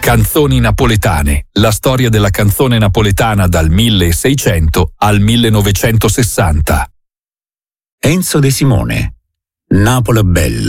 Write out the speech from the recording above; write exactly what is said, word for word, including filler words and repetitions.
Canzoni napoletane, la storia della canzone napoletana dal milleseicento al millenovecentosessanta. Enzo De Simone, Napoli Bella.